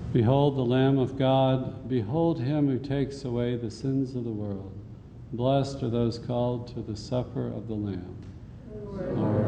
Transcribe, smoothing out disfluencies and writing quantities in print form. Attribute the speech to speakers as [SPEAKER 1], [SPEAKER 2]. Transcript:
[SPEAKER 1] Behold the Lamb of God. Behold him who takes away the sins of the world. Blessed are those called to the supper of the Lamb. Lord,